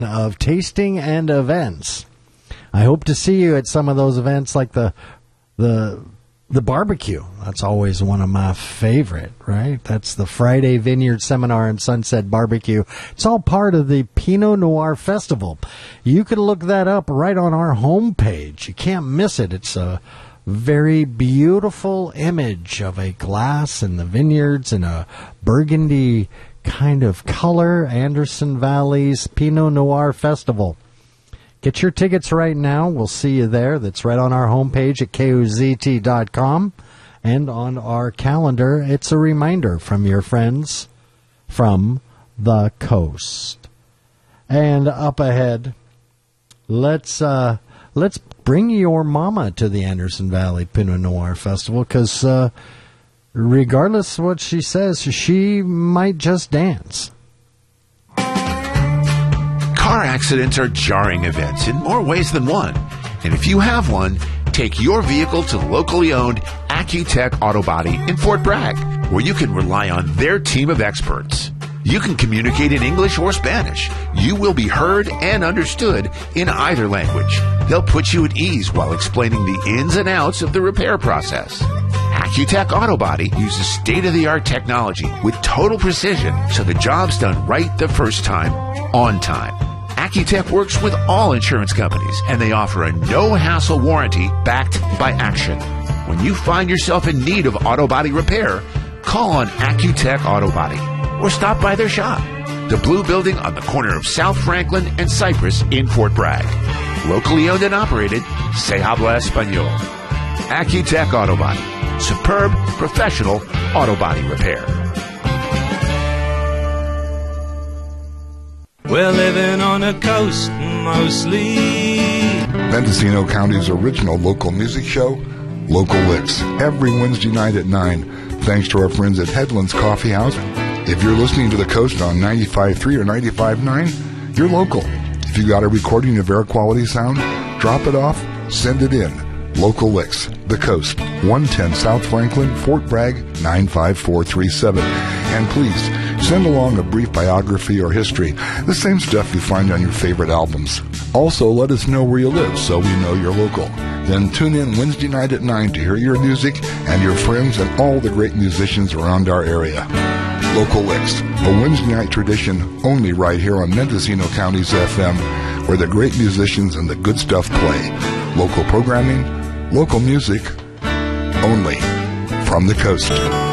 of tasting and events. I hope to see you at some of those events, like the barbecue. That's always one of my favorite, right? That's the Friday Vineyard Seminar and Sunset Barbecue. It's all part of the Pinot Noir Festival. You can look that up right on our homepage. You can't miss it. It's a very beautiful image of a glass in the vineyards in a burgundy kind of color. Anderson Valley's Pinot Noir Festival. Get your tickets right now. We'll see you there. That's right on our homepage at KOZT.com. And on our calendar, it's a reminder from your friends from the coast. And up ahead, let's bring your mama to the Anderson Valley Pinot Noir Festival, because regardless of what she says, she might just dance. Car accidents are jarring events in more ways than one. And if you have one, take your vehicle to locally owned Accutech Auto Body in Fort Bragg, where you can rely on their team of experts. You can communicate in English or Spanish. You will be heard and understood in either language. They'll put you at ease while explaining the ins and outs of the repair process. Accutech Auto Body uses state-of-the-art technology with total precision, so the job's done right the first time, on time. Accutech works with all insurance companies, and they offer a no-hassle warranty backed by action. When you find yourself in need of auto body repair, call on Accutech Auto Body or stop by their shop, the blue building on the corner of South Franklin and Cypress in Fort Bragg. Locally owned and operated, Se Habla Español. Accutech Auto Body. Superb, professional auto body repair. We're living on the coast mostly. Mendocino County's original local music show, Local Licks, every Wednesday night at 9, thanks to our friends at Headlands Coffee House. If you're listening to the coast on 95.3 or 95.9, you're local. If you got a recording of air quality sound, drop it off, send it in. Local Licks, the coast, 110 South Franklin, Fort Bragg, 95437. And please, send along a brief biography or history, the same stuff you find on your favorite albums. Also, let us know where you live so we know you're local. Then tune in Wednesday night at 9 to hear your music and your friends and all the great musicians around our area. Local Licks, a Wednesday night tradition only right here on Mendocino County's FM, where the great musicians and the good stuff play. Local programming, local music, only from the coast.